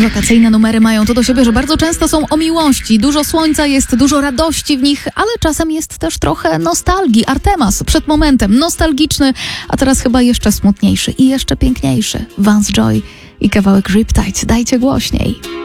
Wakacyjne numery mają to do siebie, że bardzo często są o miłości. Dużo słońca jest, dużo radości w nich, ale czasem jest też trochę nostalgii. Artemas przed momentem nostalgiczny, a teraz chyba jeszcze smutniejszy i jeszcze piękniejszy. Vance Joy i kawałek Riptide. Dajcie głośniej.